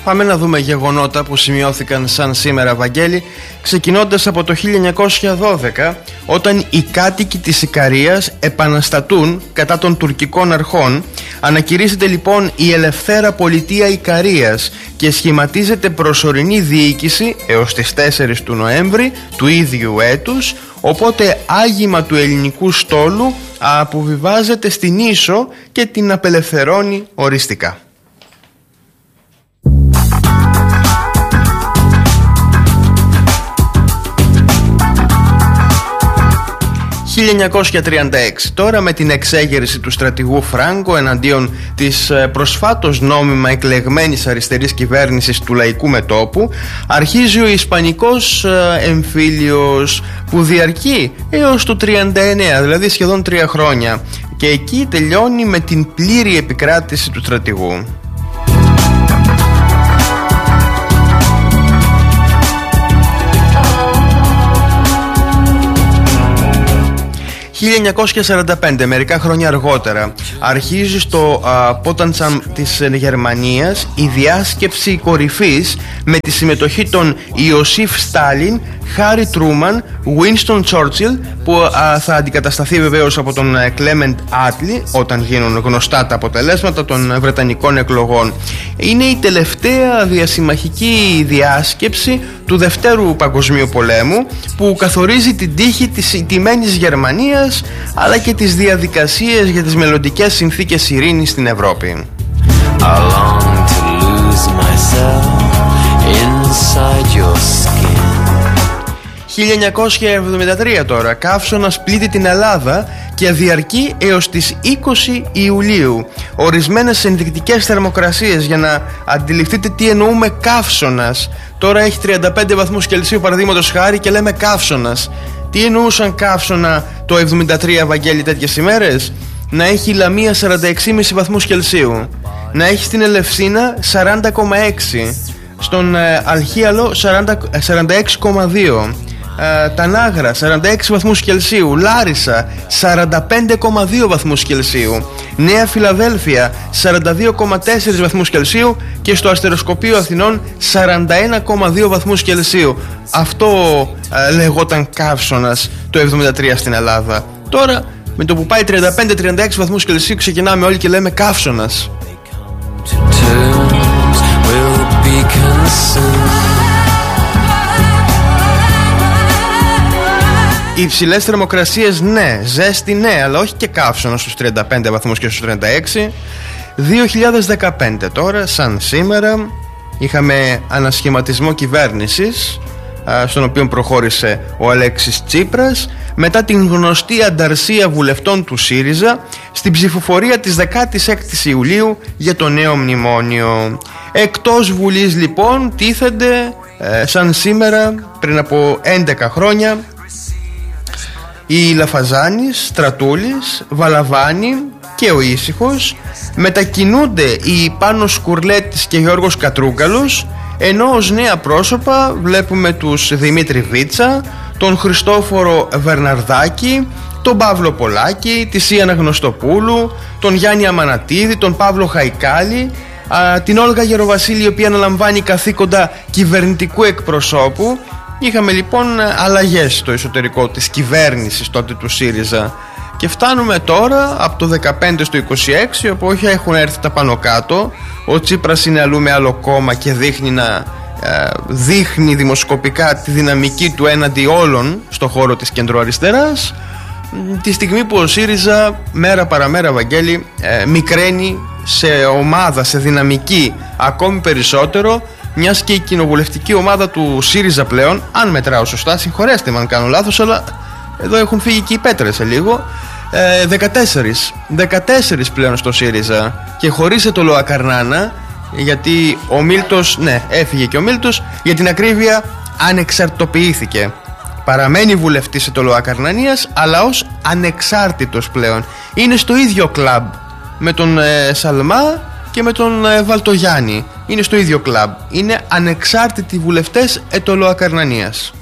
Πάμε να δούμε γεγονότα που σημειώθηκαν σαν σήμερα, Βαγγέλη, ξεκινώντας από το 1912, όταν οι κάτοικοι της Ικαρίας επαναστατούν κατά των τουρκικών αρχών. Ανακηρύσσεται λοιπόν η Ελευθέρα Πολιτεία Ικαρίας και σχηματίζεται προσωρινή διοίκηση έως τις 4 του Νοέμβρη του ίδιου έτους, οπότε άγημα του ελληνικού στόλου αποβιβάζεται στην Ίσο και την απελευθερώνει οριστικά. 1936 τώρα, με την εξέγερση του στρατηγού Φράγκο εναντίον της προσφάτως νόμιμα εκλεγμένης αριστερής κυβέρνησης του Λαϊκού Μετώπου, αρχίζει ο Ισπανικός εμφύλιος που διαρκεί έως το 1939, δηλαδή σχεδόν 3 χρόνια, και εκεί τελειώνει με την πλήρη επικράτηση του στρατηγού. 1945, μερικά χρόνια αργότερα, αρχίζει στο Πόταντσαμ της Γερμανίας η διάσκεψη κορυφής με τη συμμετοχή των Ιωσήφ Στάλιν, Χάρι Τρούμαν, Βίνστον Τσόρτσιλ, που θα αντικατασταθεί βεβαίως από τον Κλέμεντ Άτλι όταν γίνουν γνωστά τα αποτελέσματα των Βρετανικών εκλογών. Είναι η τελευταία διασημαχική διάσκεψη του Δευτέρου Παγκοσμίου Πολέμου, που καθορίζει την τύχη της ηττημένης Γερμανίας αλλά και τις διαδικασίες για τις μελλοντικές συνθήκες ειρήνης στην Ευρώπη. 1973 τώρα, καύσωνας πλήττει την Ελλάδα και διαρκεί έως τις 20 Ιουλίου. Ορισμένες ενδεικτικές θερμοκρασίες, για να αντιληφθείτε τι εννοούμε καύσωνας. Τώρα έχει 35 βαθμούς Κελσίου παραδείγματος χάρη και λέμε καύσωνας. Τι εννοούσαν καύσωνα το 73, Βαγγέλη, τέτοιες ημέρες? Να έχει η Λαμία 46,5 βαθμούς Κελσίου, να έχει στην Ελευσίνα 40,6, στον Αλχίαλο 46,2, Τανάγρα 46 βαθμούς Κελσίου, Λάρισα 45,2 βαθμούς Κελσίου, Νέα Φιλαδέλφια 42,4 βαθμούς Κελσίου και στο Αστεροσκοπείο Αθηνών 41,2 βαθμούς Κελσίου. Αυτό λεγόταν καύσωνας το 73 στην Ελλάδα. Τώρα με το που πάει 35-36 βαθμούς Κελσίου ξεκινάμε όλοι και λέμε καύσωνας. Οι υψηλές θερμοκρασίες, ναι, ζέστη, ναι, αλλά όχι και καύσωνα στους 35 βαθμούς και στους 36. 2015 τώρα, σαν σήμερα, είχαμε ανασχηματισμό κυβέρνησης, στον οποίο προχώρησε ο Αλέξης Τσίπρας, μετά την γνωστή ανταρσία βουλευτών του ΣΥΡΙΖΑ στην ψηφοφορία της 16ης Ιουλίου για το νέο μνημόνιο. Εκτός Βουλής λοιπόν τίθενται, σαν σήμερα, πριν από 11 χρόνια, οι Λαφαζάνης, Στρατούλης, Βαλαβάνη και ο Ήσυχος. Μετακινούνται οι Πάνος Κουρλέτης και Γιώργος Κατρούγκαλος, ενώ ως νέα πρόσωπα βλέπουμε τους Δημήτρη Βίτσα, τον Χριστόφορο Βερναρδάκη, τον Παύλο Πολάκη, τη Σία Αναγνωστοπούλου, τον Γιάννη Αμανατίδη, τον Παύλο Χαϊκάλη, την Όλγα Γεροβασίλη, η οποία αναλαμβάνει καθήκοντα κυβερνητικού εκπροσώπου. Είχαμε λοιπόν αλλαγές στο εσωτερικό της κυβέρνησης τότε του ΣΥΡΙΖΑ. Και φτάνουμε τώρα από το 15 στο 26, όπου όχι έχουν έρθει τα πάνω κάτω. Ο Τσίπρας είναι αλλού με άλλο κόμμα και δείχνει δημοσκοπικά τη δυναμική του έναντι όλων στο χώρο της κεντροαριστεράς, τη στιγμή που ο ΣΥΡΙΖΑ μέρα παραμέρα, Βαγγέλη, μικραίνει σε ομάδα, σε δυναμική ακόμη περισσότερο, μιας και η κοινοβουλευτική ομάδα του ΣΥΡΙΖΑ πλέον, αν μετράω σωστά, συγχωρέστε με αν κάνω λάθος, αλλά εδώ έχουν φύγει και οι πέτρες σε λίγο, 14 πλέον στο ΣΥΡΙΖΑ, και χωρίς το Λοακαρνάνα, γιατί ο Μίλτος, ναι, έφυγε και ο Μίλτος, για την ακρίβεια ανεξαρτητοποιήθηκε. Παραμένει βουλευτής το Λοακαρνανίας, αλλά ως ανεξάρτητος πλέον. Είναι στο ίδιο κλαμπ με τον Σαλμά και με τον Βαλτογιάννη. Είναι στο ίδιο κλαμπ. Είναι ανεξάρτητοι βουλευτές ετωλοακαρνανίας.